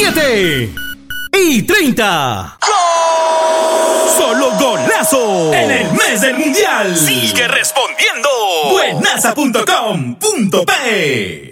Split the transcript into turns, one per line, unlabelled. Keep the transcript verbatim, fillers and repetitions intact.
siete y treinta. ¡Gol! ¡Solo golazo! En el mes del mundial. Sigue respondiendo. Buenaza punto com punto pe